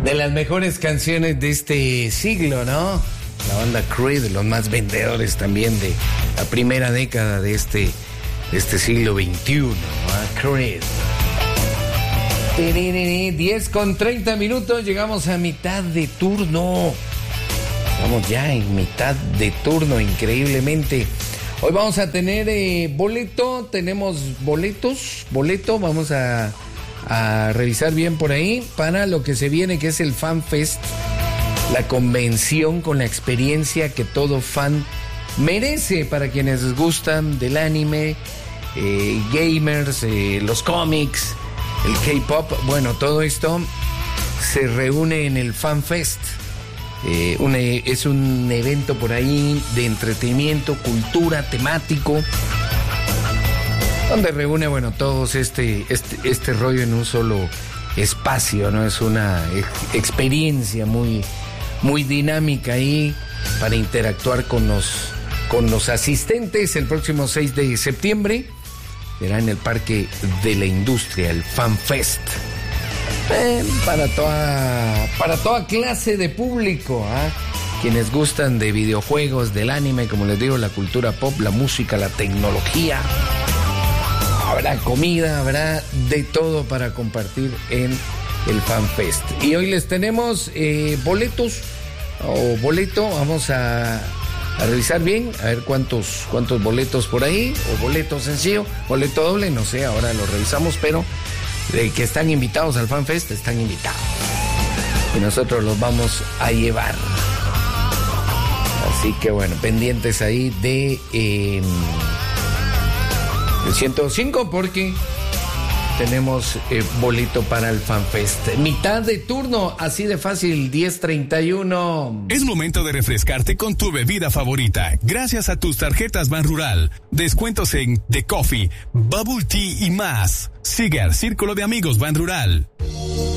de las mejores canciones de este siglo, ¿no? La banda Creed, los más vendedores también de la primera década de este siglo XXI, ¿no? Creed. 10:30, llegamos a mitad de turno. Estamos ya en mitad de turno, increíblemente. Hoy vamos a tener tenemos boleto, vamos a revisar bien por ahí para lo que se viene, que es el Fan Fest, la convención con la experiencia que todo fan merece para quienes gustan del anime, gamers, los cómics, el K-pop. Bueno, todo esto se reúne en el Fan Fest. Es un evento por ahí de entretenimiento, cultura, temático, donde reúne, bueno, todos este rollo en un solo espacio, ¿no? Es una experiencia muy, muy dinámica ahí para interactuar con los asistentes. El próximo 6 de septiembre será en el Parque de la Industria, el Fan Fest. Para toda clase de público, quienes gustan de videojuegos, del anime, como les digo, la cultura pop, la música, la tecnología. Habrá comida, habrá de todo para compartir en el Fan Fest. Y hoy les tenemos boleto. Vamos a revisar bien, a ver cuántos boletos por ahí, o boleto sencillo, boleto doble, no sé, ahora lo revisamos, pero de que están invitados al Fan Fest, están invitados. Y nosotros los vamos a llevar. Así que bueno, pendientes ahí de el 105, porque tenemos boleto para el Fan Fest. Mitad de turno, así de fácil, 10:31. Es momento de refrescarte con tu bebida favorita, gracias a tus tarjetas Banrural. Descuentos en The Coffee, Bubble Tea y más. Sigue al Círculo de Amigos Banrural.